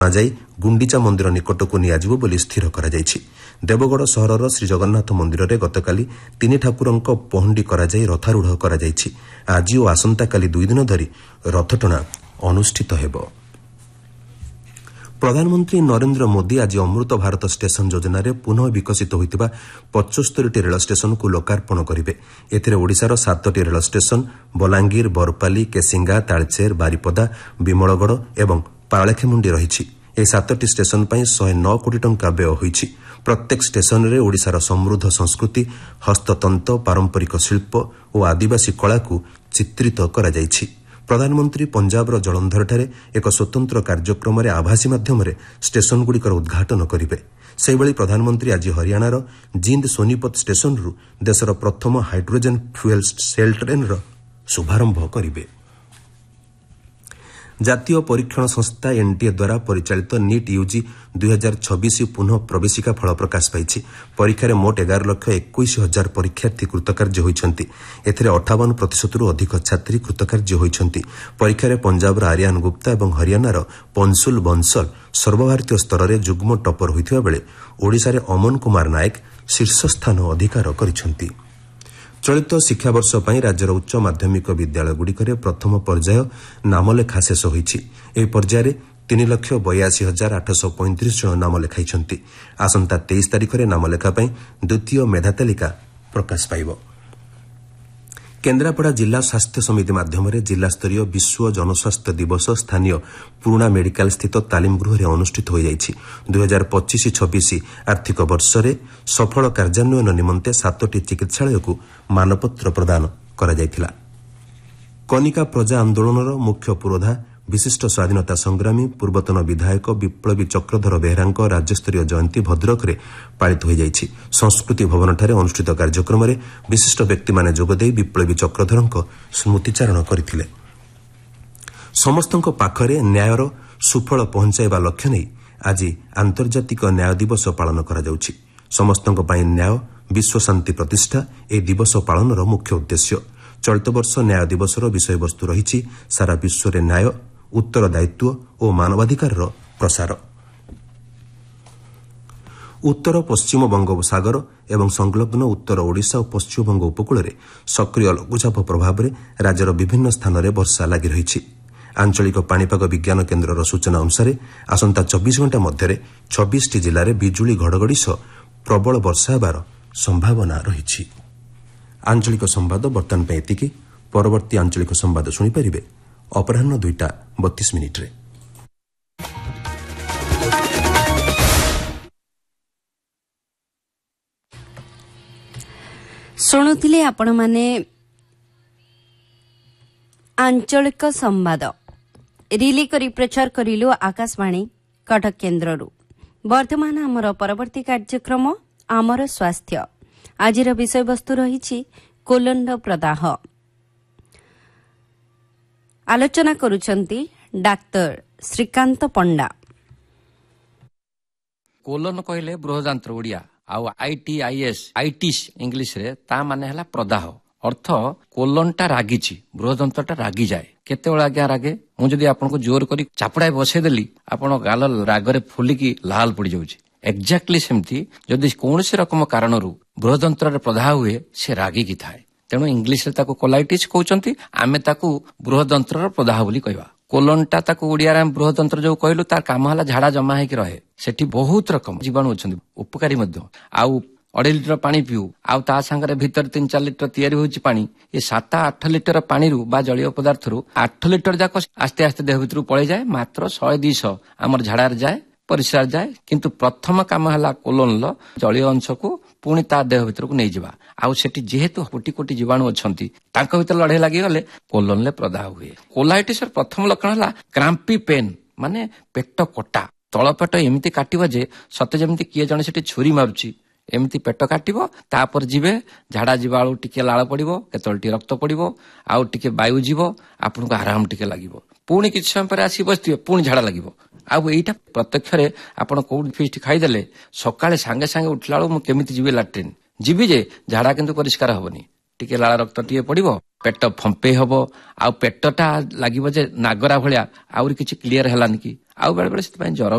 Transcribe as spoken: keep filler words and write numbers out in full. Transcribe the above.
ଯାଇ ଗୁଣ୍ଡିଚା ମନ୍ଦିର ନିକଟକୁ ନିଆଯିବ ବୋଲି ସ୍ଥିର କରାଯାଇଛି। ଦେବଗଡ଼ ସହରର ଶ୍ରୀଜଗନ୍ନାଥ ମନ୍ଦିରରେ ଗତକାଲି ତିନି ଠାକୁରଙ୍କ ପହଣ୍ଡି କରାଯାଇ ରଥାରୂଢ଼ କରାଯାଇଛି। ଆଜି ଓ ଆସନ୍ତାକାଲି ଦୁଇଦିନ ଧରି ରଥଟଣା ଅନୁଷ୍ଠିତ ହେବ। ପ୍ରଧାନମନ୍ତ୍ରୀ ନରେନ୍ଦ୍ର ମୋଦି ଆଜି ଅମୃତ ଭାରତ ଷ୍ଟେସନ ଯୋଜନାରେ ପୁନଃ ବିକଶିତ ହୋଇଥିବା ପଚସ୍ତରୀଟି ରେଳ ଷ୍ଟେସନକୁ ଲୋକାର୍ପଣ କରିବେ। ଏଥିରେ ଓଡ଼ିଶାର ସାତଟି ରେଳ ଷ୍ଟେସନ ବଲାଙ୍ଗୀର, ବରପାଲି, କେସିଙ୍ଗା, ତାଳଚେର, ବାରିପଦା, ବିମଳଗଡ଼ ଏବଂ ପାରଳାଖେମୁଣ୍ଡି ରହିଛି। ଏହି ସାତଟି ଷ୍ଟେସନ ପାଇଁ ଶହେ ନଅ କୋଟି ଟଙ୍କା ବ୍ୟୟ ହୋଇଛି। ପ୍ରତ୍ୟେକ ଷ୍ଟେସନରେ ଓଡ଼ିଶାର ସମୃଦ୍ଧ ସଂସ୍କୃତି, ହସ୍ତତନ୍ତ, ପାରମ୍ପରିକ ଶିଳ୍ପ ଓ ଆଦିବାସୀ କଳାକୁ ଚିତ୍ରିତ କରାଯାଇଛି। ପ୍ରଧାନମନ୍ତ୍ରୀ ପଞ୍ଜାବର ଜଳନ୍ଧରଠାରେ ଏକ ସ୍ୱତନ୍ତ୍ର କାର୍ଯ୍ୟକ୍ରମରେ ଆଭାସୀ ମାଧ୍ୟମରେ ଷ୍ଟେସନଗୁଡ଼ିକର ଉଦ୍ଘାଟନ କରିବେ। ସେହିଭଳି ପ୍ରଧାନମନ୍ତ୍ରୀ ଆଜି ହରିୟାଣାର ଜିନ୍ଦ ସୋନିପତ ଷ୍ଟେସନରୁ ଦେଶର ପ୍ରଥମ ହାଇଡ୍ରୋଜେନ୍ ଫ୍ୟୁଏଲ୍ ସେଲ୍ ଟ୍ରେନ୍ର ଶୁଭାରମ୍ଭ କରିବେ। ଜାତୀୟ ପରୀକ୍ଷଣ ସଂସ୍ଥା ଏନ୍ଟିଏ ଦ୍ୱାରା ପରିଚାଳିତ ନିଟ୍ ୟୁଜି ଦୁଇ ହଜାର ଛବିଶ ପୁନଃ ପ୍ରବେଶିକା ଫଳ ପ୍ରକାଶ ପାଇଛି। ପରୀକ୍ଷାରେ ମୋଟ ଏଗାର ଲକ୍ଷ ଏକୋଇଶ ହଜାର ପରୀକ୍ଷାର୍ଥୀ କୃତକାର୍ଯ୍ୟ ହୋଇଛନ୍ତି। ଏଥିରେ ଅଠାବନ ପ୍ରତିଶତରୁ ଅଧିକ ଛାତ୍ରୀ କୃତକାର୍ଯ୍ୟ ହୋଇଛନ୍ତି। ପରୀକ୍ଷାରେ ପଞ୍ଜାବର ଆରିୟାନ ଗୁପ୍ତା ଏବଂ ହରିୟାଣାର ପଂଶୁଲ ବଂଶଲ ସର୍ବଭାରତୀୟ ସ୍ତରରେ ଯୁଗ୍ମ ଟପର ହୋଇଥିବା ବେଳେ ଓଡ଼ିଶାରେ ଅମନ କୁମାର ନାୟକ ଶୀର୍ଷ ସ୍ଥାନ ଅଧିକାର କରିଛନ୍ତି। ଚଳିତ ଶିକ୍ଷାବର୍ଷ ପାଇଁ ରାଜ୍ୟର ଉଚ୍ଚ ମାଧ୍ୟମିକ ବିଦ୍ୟାଳୟଗୁଡ଼ିକରେ ପ୍ରଥମ ପର୍ଯ୍ୟାୟ ନାମଲେଖା ଶେଷ ହୋଇଛି। ଏହି ପର୍ଯ୍ୟାୟରେ ତିନି ଲକ୍ଷ ବୟାଅଶୀ ହଜାର ଆଠଶହ ପଇଁତିରିଶ ଜଣ ନାମ ଲେଖାଇଛନ୍ତି। ଆସନ୍ତା ତେଇଶ ତାରିଖରେ ନାମଲେଖା ପାଇଁ ଦ୍ୱିତୀୟ ମେଧା ତାଲିକା ପ୍ରକାଶ ପାଇବ। କେନ୍ଦ୍ରାପଡ଼ା ଜିଲ୍ଲା ସ୍ୱାସ୍ଥ୍ୟ ସମିତି ମାଧ୍ୟମରେ ଜିଲ୍ଲାସ୍ତରୀୟ ବିଶ୍ୱ ଜନସ୍ୱାସ୍ଥ୍ୟ ଦିବସ ସ୍ଥାନୀୟ ପୁରୁଣା ମେଡିକାଲସ୍ଥିତ ତାଲିମ ଗୃହରେ ଅନୁଷ୍ଠିତ ହୋଇଯାଇଛି। ଦୁଇ ହଜାର ପଚିଶ ଛବିଶ ଆର୍ଥିକ ବର୍ଷରେ ସଫଳ କାର୍ଯ୍ୟାନ୍ୱୟନ ନିମନ୍ତେ ସାତଟି ଚିକିତ୍ସାଳୟକୁ ମାନପତ୍ର ପ୍ରଦାନ କରାଯାଇଥିଲା। କନିକା ପ୍ରଜା ଆନ୍ଦୋଳନର ମୁଖ୍ୟ ପୁରୋଧା ବିଶିଷ୍ଟ ସ୍ୱାଧୀନତା ସଂଗ୍ରାମୀ ପୂର୍ବତନ ବିଧାୟକ ବିପ୍ଳବୀ ଚକ୍ରଧର ବେହେରାଙ୍କ ରାଜ୍ୟସ୍ତରୀୟ ଜୟନ୍ତୀ ଭଦ୍ରକରେ ପାଳିତ ହୋଇଯାଇଛି। ସଂସ୍କୃତି ଭବନଠାରେ ଅନୁଷ୍ଠିତ କାର୍ଯ୍ୟକ୍ରମରେ ବିଶିଷ୍ଟ ବ୍ୟକ୍ତିମାନେ ଯୋଗଦେଇ ବିପ୍ଳବୀ ଚକ୍ରଧରଙ୍କ ସ୍ମୃତିଚାରଣ କରିଥିଲେ। ସମସ୍ତଙ୍କ ପାଖରେ ନ୍ୟାୟର ସୁଫଳ ପହଞ୍ଚାଇବା ଲକ୍ଷ୍ୟ ନେଇ ଆଜି ଆନ୍ତର୍ଜାତିକ ନ୍ୟାୟ ଦିବସ ପାଳନ କରାଯାଉଛି। ସମସ୍ତଙ୍କ ପାଇଁ ନ୍ୟାୟ, ବିଶ୍ୱଶାନ୍ତି ପ୍ରତିଷ୍ଠା ଏହି ଦିବସ ପାଳନର ମୁଖ୍ୟ ଉଦ୍ଦେଶ୍ୟ। ଚଳିତ ବର୍ଷ ନ୍ୟାୟ ଦିବସର ବିଷୟବସ୍ତୁ ରହିଛି ସାରା ବିଶ୍ୱରେ ନ୍ୟାୟ, ଉତ୍ତରଦାୟିତ୍ୱ ଓ ମାନବାଧିକାରର ପ୍ରସାର। ଉତ୍ତର ପଶ୍ଚିମ ବଙ୍ଗୋପସାଗର ଏବଂ ସଂଲଗ୍ନ ଉତ୍ତର ଓଡ଼ିଶା ଓ ପଶ୍ଚିମବଙ୍ଗ ଉପକୂଳରେ ସକ୍ରିୟ ଲଘୁଚାପ ପ୍ରଭାବରେ ରାଜ୍ୟର ବିଭିନ୍ନ ସ୍ଥାନରେ ବର୍ଷା ଲାଗି ରହିଛି। ଆଞ୍ଚଳିକ ପାଣିପାଗ ବିଜ୍ଞାନ କେନ୍ଦ୍ରର ସୂଚନା ଅନୁସାରେ ଆସନ୍ତା ଚବିଶ ଘଣ୍ଟା ମଧ୍ୟରେ ଛବିଶଟି ଜିଲ୍ଲାରେ ବିଜୁଳି ଘଡ଼ଘଡ଼ି ସହ ପ୍ରବଳ ବର୍ଷା ହେବାର ସମ୍ଭାବନା ରହିଛି। ଆଞ୍ଚଳିକ ସମ୍ବାଦ ବର୍ତ୍ତମାନ ପାଇଁ ଏତିକି। ପରବର୍ତ୍ତୀ ଆଞ୍ଚଳିକ ସମ୍ବାଦ ଶୁଣିପାରିବେ ଅପରାହ୍ନ ଦୁଇଟା ବତିଶ ମିନିଟ୍ରେ। ଶୁଣୁଥିଲେ ଆପଣମାନେ ଆଞ୍ଚଳିକ ସମ୍ବାଦ ରିଲି କରି ପ୍ରଚାର କରିଲୁ ଆକାଶବାଣୀ କଟକ କେନ୍ଦ୍ରରୁ। ବର୍ତ୍ତମାନ ଆମର ପରବର୍ତ୍ତୀ କାର୍ଯ୍ୟକ୍ରମ ଆମର ସ୍ୱାସ୍ଥ୍ୟ। ଆଜିର ବିଷୟବସ୍ତୁ ରହିଛି କୋଲନର ପ୍ରଦାହ। ଆଲୋଚନା କରୁଛନ୍ତି ଡାକ୍ତର ଶ୍ରୀକାନ୍ତ ପଣ୍ଡା। କୋଲନ କହିଲେ ବୃହଦାନ୍ତ୍ର ଓଡ଼ିଆ, ଆଉ ଆଇଟିଆଇଏସ୍ ଆଇଟିସ୍ ଇଂଲିଶରେ ତା ମାନେ ହେଲା ପ୍ରଦାହ। ଅର୍ଥ କୋଲନଟା ରାଗିଛି, ବୃହଦନ୍ତ୍ରଟା ରାଗିଯାଏ। କେତେବେଳେ ଆଜ୍ଞା ରାଗେ? ମୁଁ ଯଦି ଆପଣଙ୍କୁ ଜୋର କରି ଚାପୁଡ଼ାଏ ବସେଇଦେଲି, ଆପଣ ଗାଲ ରାଗରେ ଫୁଲିକି ଲାଲ ପଡ଼ିଯାଉଛି। ଏକ୍ଜାକ୍ଟଲି ସେମିତି ଯଦି କୌଣସି ରକମ କାରଣରୁ ବୃହଦନ୍ତ୍ରରେ ପ୍ରଦାହ ହୁଏ, ସେ ରାଗିକି ଥାଏ। ତେଣୁ ଇଂଲିଶରେ ତାକୁ କୋଲାଇଟିସ୍ କହୁଛନ୍ତି, ଆମେ ତାକୁ ବୃହଦନ୍ତ୍ରର ପ୍ରଦାହ ବୋଲି କହିବା। କୋଲନଟା ତାକୁ ଓଡ଼ିଆରେ ଆମେ ବୃହଦନ୍ତ୍ର ଯୋଉ କହିଲୁ, ତାର କାମ ହେଲା ଝାଡ଼ା ଜମା ହେଇକି ରହେ। ସେଠି ବହୁତ ରକମ ଜୀବାଣୁ ଅଛନ୍ତି, ଉପକାରୀ ମଧ୍ୟ। ଆଉ ଅଢେଇ ଲିଟର ପାଣି ପିଉ, ଆଉ ତା ସାଙ୍ଗରେ ଭିତରେ ତିନି ଚାରି ଲିଟର ତିଆରି ହେଉଛି ପାଣି। ଏ ସାତ ଆଠ ଲିଟର ପାଣିରୁ ବା ଜଳୀୟ ପଦାର୍ଥରୁ ଆଠ ଲିଟର ଯାକ ଆସ୍ତେ ଆସ୍ତେ ଦେହ ଭିତରକୁ ପଳେଇଯାଏ। ମାତ୍ର ଶହେ ଦୁଇଶହ ଆମର ଝାଡ଼ାରେ ଯାଏ, ପରିସ୍ରା ଯାଏ। କିନ୍ତୁ ପ୍ରଥମ କାମ ହେଲା କୋଲନର ଜଳୀୟ ଅଂଶକୁ ପୁଣି ତା ଦେହ ଭିତରକୁ ନେଇଯିବା। ଆଉ ସେଠି ଯେହେତୁ କୋଟି କୋଟି ଜୀବାଣୁ ଅଛନ୍ତି, ତାଙ୍କ ଭିତରେ ଲଢ଼େଇ ଲାଗିଗଲେ କୋଲନରେ ପ୍ରଦାହ ହୁଏ। କୋଲାଇଟିସର ପ୍ରଥମ ଲକ୍ଷଣ ହେଲା କ୍ରାମ୍ପି ପେନ୍, ମାନେ ପେଟ କଟା। ତଳ ପେଟ ଏମିତି କାଟିବ ଯେ ସତେ ଯେମିତି କିଏ ଜଣେ ସେଠି ଛୁରୀ ମାରୁଛି। ଏମିତି ପେଟ କାଟିବ, ତାପରେ ଯିବେ ଝାଡ଼ା ଯିବା ବେଳକୁ ଟିକେ ଲାଳ ପଡ଼ିବ, କେତେବେଳେ ଟିକେ ରକ୍ତ ପଡ଼ିବ, ଆଉ ଟିକେ ବାୟୁ ଯିବ, ଆପଣଙ୍କୁ ଆରାମ ଟିକେ ଲାଗିବ। ପୁଣି କିଛି ସମୟ ପରେ ଆସିକି ବସିଥିବେ, ପୁଣି ଝାଡ଼ା ଲାଗିବ। ଆଉ ଏଇଟା ପ୍ରତ୍ୟକ୍ଷରେ ଆପଣ କୋଉଠି ଫିଷ୍ଟ ଖାଇଦେଲେ ସକାଳେ ସାଙ୍ଗେ ସାଙ୍ଗେ ଉଠିଲା ବେଳକୁ ମୁଁ କେମିତି ଯିବି ଲାଟ୍ରିନ୍, ଯିବି ଯେ ଝାଡ଼ା କିନ୍ତୁ ପରିଷ୍କାର ହବନି, ଟିକେ ଲାଳ ରକ୍ତ ଟିକେ ପଡ଼ିବ, ପେଟ ଫମ୍ପେଇ ହବ, ଆଉ ପେଟଟା ଲାଗିବ ଯେ ନାଗରା ଭଳିଆ, ଆହୁରି କିଛି କ୍ଲିୟର ହେଲାନି କି, ଆଉ ବେଳେ ବେଳେ ସେଥିପାଇଁ ଜ୍ୱର